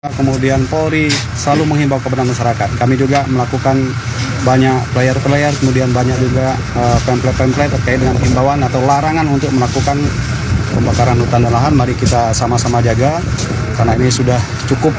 Kemudian Polri selalu menghimbau kepada masyarakat. Kami juga melakukan banyak player, kemudian banyak juga pamflet terkait dengan himbauan atau larangan untuk melakukan pembakaran hutan dan lahan. Mari kita sama-sama jaga, karena ini sudah cukup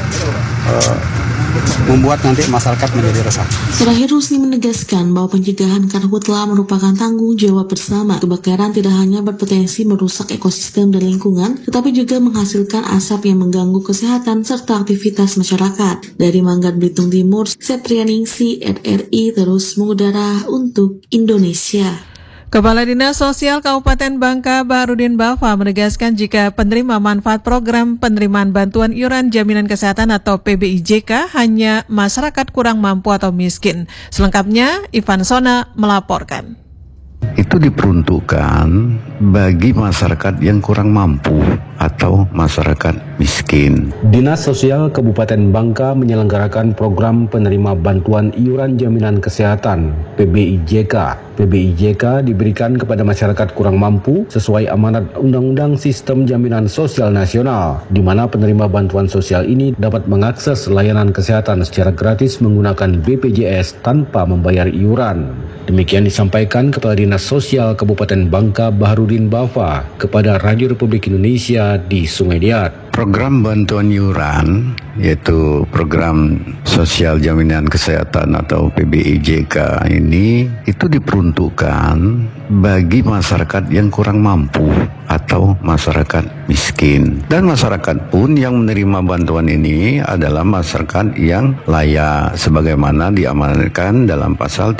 membuat nanti masyarakat menjadi resah. Terakhir, Rusni menegaskan bahwa pencegahan karhutla merupakan tanggung jawab bersama. Kebakaran tidak hanya berpotensi merusak ekosistem dan lingkungan, tetapi juga menghasilkan asap yang mengganggu kesehatan serta aktivitas masyarakat. Dari Manggat Belitung Timur, Septrianingsi, RRI terus mengudara untuk Indonesia. Kepala Dinas Sosial Kabupaten Bangka Baharudin Bafa menegaskan jika penerima manfaat program penerimaan bantuan iuran jaminan kesehatan atau PBIJK hanya masyarakat kurang mampu atau miskin. Selengkapnya, Ivan Sona melaporkan. Itu diperuntukkan bagi masyarakat yang kurang mampu atau masyarakat miskin. Dinas Sosial Kabupaten Bangka menyelenggarakan program penerima bantuan iuran jaminan kesehatan PBIJK. PBIJK diberikan kepada masyarakat kurang mampu sesuai amanat Undang-Undang Sistem Jaminan Sosial Nasional, di mana penerima bantuan sosial ini dapat mengakses layanan kesehatan secara gratis menggunakan BPJS tanpa membayar iuran. Demikian disampaikan Kepala Dinas Sosial Kabupaten Bangka Baharudin Bafa kepada Radio Republik Indonesia di Sungai Liat. Program bantuan iuran, yaitu program sosial jaminan kesehatan atau PBIJK ini, itu diperuntukkan bagi masyarakat yang kurang mampu atau masyarakat miskin. Dan masyarakat pun yang menerima bantuan ini adalah masyarakat yang layak sebagaimana diamanatkan dalam pasal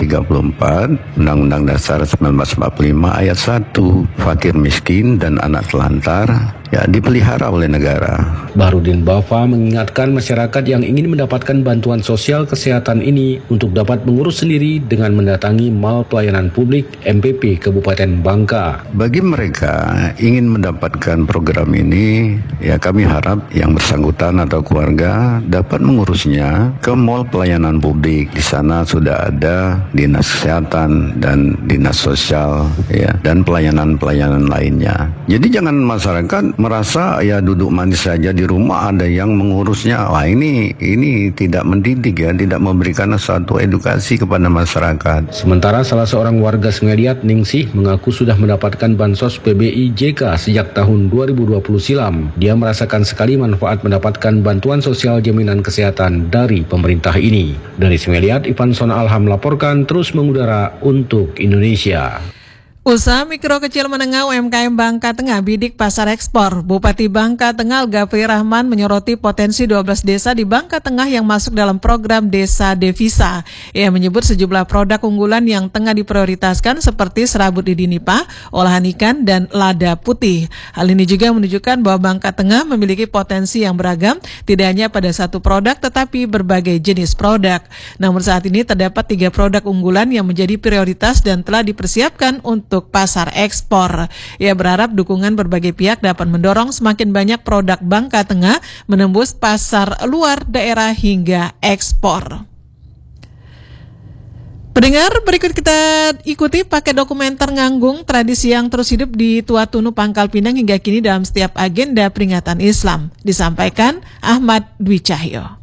34 Undang-Undang Dasar 1945 ayat 1. Fakir miskin dan anak telantar dipelihara oleh negara. Baharudin Bafa mengingatkan masyarakat yang ingin mendapatkan bantuan sosial kesehatan ini untuk dapat mengurus sendiri dengan mendatangi Mal Pelayanan Publik MPP Kabupaten Bangka. Bagi mereka ingin mendapatkan program ini, kami harap yang bersangkutan atau keluarga dapat mengurusnya ke Mal Pelayanan Publik. Di sana sudah ada Dinas Kesehatan dan Dinas Sosial dan pelayanan-pelayanan lainnya. Jadi jangan masyarakat merasa duduk manis saja di rumah ada yang mengurusnya. Wah, ini tidak mendidik tidak memberikan suatu edukasi kepada masyarakat. Sementara salah seorang warga Sungai Liat, Ningsih, mengaku sudah mendapatkan bansos PBIJK sejak tahun 2020 silam. Dia merasakan sekali manfaat mendapatkan bantuan sosial jaminan kesehatan dari pemerintah ini. Dari Sungai Liat, Ivan Sona Alham melaporkan, terus mengudara untuk Indonesia. Usaha mikro kecil menengah UMKM Bangka Tengah bidik pasar ekspor. Bupati Bangka Tengah Gafri Rahman menyoroti potensi 12 desa di Bangka Tengah yang masuk dalam program Desa Devisa. Ia menyebut sejumlah produk unggulan yang tengah diprioritaskan seperti serabut lidi nipah, olahan ikan, dan lada putih. Hal ini juga menunjukkan bahwa Bangka Tengah memiliki potensi yang beragam, tidak hanya pada satu produk tetapi berbagai jenis produk. Namun saat ini terdapat 3 produk unggulan yang menjadi prioritas dan telah dipersiapkan untuk pasar ekspor. Ia berharap dukungan berbagai pihak dapat mendorong semakin banyak produk Bangka Tengah menembus pasar luar daerah hingga ekspor. Pendengar, berikut kita ikuti paket dokumenter Nganggung, tradisi yang terus hidup di Tua Tunu Pangkal Pinang hingga kini dalam setiap agenda peringatan Islam. Disampaikan Ahmad Dwi Cahyo.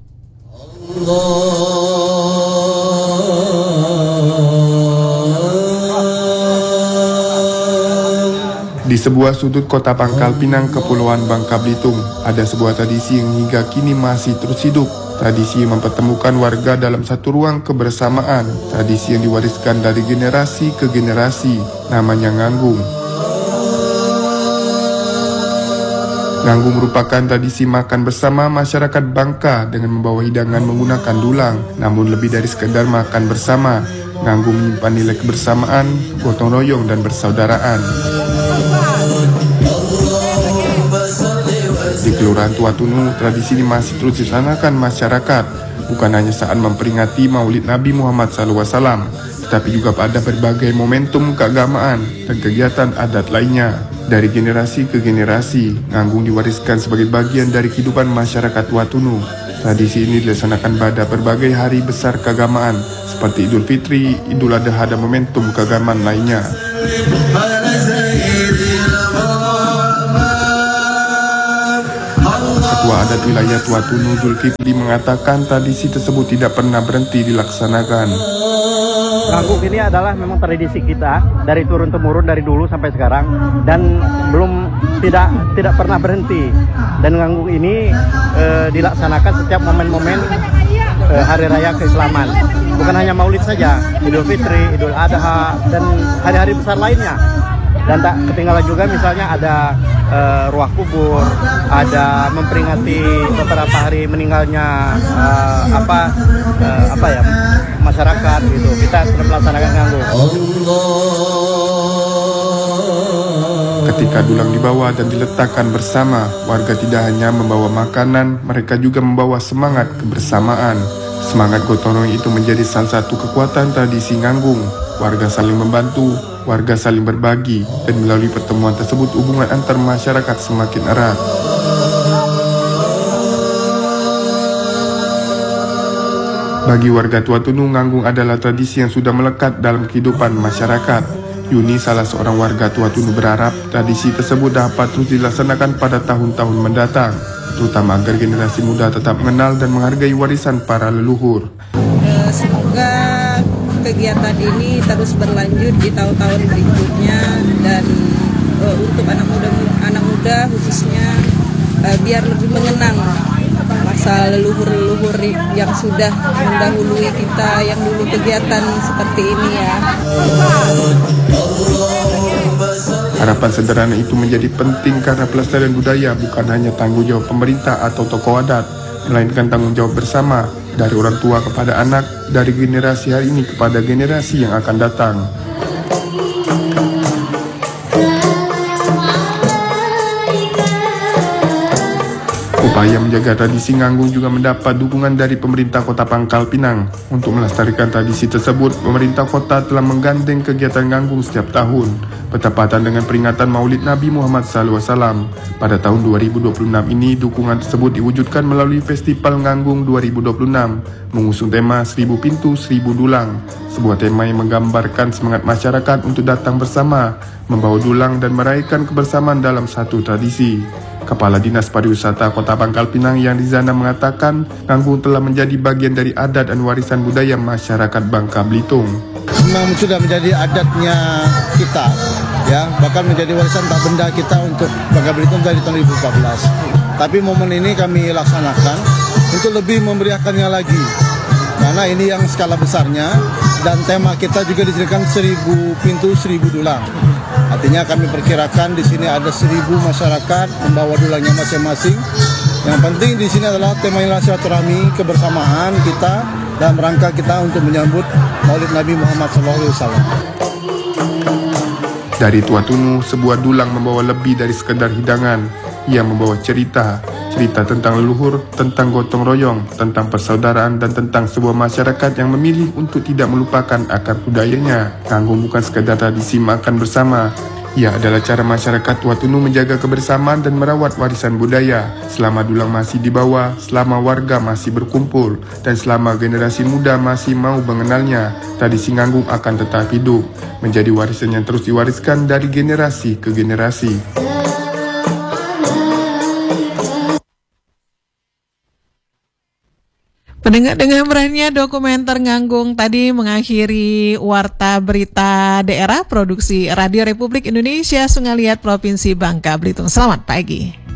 Di sebuah sudut kota Pangkal Pinang, Kepulauan Bangka Belitung, ada sebuah tradisi yang hingga kini masih terus hidup. Tradisi mempertemukan warga dalam satu ruang kebersamaan. Tradisi yang diwariskan dari generasi ke generasi, namanya Nganggung. Nganggung merupakan tradisi makan bersama masyarakat Bangka dengan membawa hidangan menggunakan dulang. Namun lebih dari sekedar makan bersama, Nganggung menyimpan nilai kebersamaan, gotong royong, dan persaudaraan. Di Kelurahan Tua Tunu, tradisi ini masih terus dilaksanakan masyarakat, bukan hanya saat memperingati Maulid Nabi Muhammad SAW, tetapi juga pada berbagai momentum keagamaan dan kegiatan adat lainnya. Dari generasi ke generasi, Nganggung diwariskan sebagai bagian dari kehidupan masyarakat Tua Tunu. Tradisi ini dilaksanakan pada berbagai hari besar keagamaan, seperti Idul Fitri, Idul Adha, dan momentum keagamaan lainnya. Ketua Ketua Adat Wilayah Tua Tunu Zulkifli mengatakan tradisi tersebut tidak pernah berhenti dilaksanakan. Ngangguk ini adalah memang tradisi kita dari turun-temurun dari dulu sampai sekarang dan tidak pernah berhenti. Dan ngangguk ini dilaksanakan setiap momen-momen hari raya keislaman. Bukan hanya Maulid saja, Idul Fitri, Idul Adha dan hari-hari besar lainnya. Dan tak ketinggalan juga misalnya ada ruah kubur, ada memperingati beberapa hari meninggalnya masyarakat gitu. Kita sudah melaksanakan ngangguk. Ketika dulang dibawa dan diletakkan bersama, warga tidak hanya membawa makanan, mereka juga membawa semangat kebersamaan. Semangat gotong royong itu menjadi salah satu kekuatan tradisi nganggung. Warga saling membantu, warga saling berbagi, dan melalui pertemuan tersebut hubungan antar masyarakat semakin erat. Bagi warga Tua Tunu, nganggung adalah tradisi yang sudah melekat dalam kehidupan masyarakat. Yuni, salah seorang warga Tua Tunu, berharap tradisi tersebut dapat terus dilaksanakan pada tahun-tahun mendatang, terutama agar generasi muda tetap mengenal dan menghargai warisan para leluhur. Semoga kegiatan ini terus berlanjut di tahun-tahun berikutnya dan untuk anak muda khususnya biar lebih mengenang masa leluhur-leluhur yang sudah mendahului kita yang dulu kegiatan seperti ini ya. Harapan sederhana itu menjadi penting karena pelestarian budaya bukan hanya tanggung jawab pemerintah atau tokoh adat, melainkan tanggung jawab bersama dari orang tua kepada anak, dari generasi hari ini kepada generasi yang akan datang. Upaya menjaga tradisi nganggung juga mendapat dukungan dari pemerintah Kota Pangkal Pinang. Untuk melestarikan tradisi tersebut, pemerintah kota telah menggandeng kegiatan nganggung setiap tahun, bertepatan dengan peringatan Maulid Nabi Muhammad SAW. Pada tahun 2026 ini, dukungan tersebut diwujudkan melalui Festival Nganggung 2026, mengusung tema 1000 Pintu 1000 Dulang, sebuah tema yang menggambarkan semangat masyarakat untuk datang bersama, membawa dulang dan merayakan kebersamaan dalam satu tradisi. Kepala Dinas Pariwisata Kota Pangkal Pinang Yandizana mengatakan nganggung telah menjadi bagian dari adat dan warisan budaya masyarakat Bangka Belitung. Memang sudah menjadi adatnya kita, ya, bahkan menjadi warisan tak benda kita untuk Bangka Belitung dari tahun 2014. Tapi momen ini kami laksanakan untuk lebih memeriahkannya lagi, karena ini yang skala besarnya dan tema kita juga dijadikan 1000 pintu 1000 dulang. Artinya kami perkirakan di sini ada 1000 masyarakat membawa dulangnya masing-masing. Yang penting di sini adalah tema silaturahmi kebersamaan kita dalam rangka kita untuk menyambut Maulid Nabi Muhammad SAW. Dari Tua Tunu, sebuah dulang membawa lebih dari sekedar hidangan. Ia membawa cerita tentang leluhur, tentang gotong royong, tentang persaudaraan, dan tentang sebuah masyarakat yang memilih untuk tidak melupakan akar budayanya. Nganggung bukan sekedar tradisi makan bersama. Ia adalah cara masyarakat Tua Tunu menjaga kebersamaan dan merawat warisan budaya. Selama dulang masih dibawa, selama warga masih berkumpul, dan selama generasi muda masih mau mengenalnya, tradisi nganggung akan tetap hidup, menjadi warisan yang terus diwariskan dari generasi ke generasi. Pendengar berannya dokumenter nganggung tadi mengakhiri warta berita daerah produksi Radio Republik Indonesia Sungai Liat Provinsi Bangka Belitung. Selamat pagi.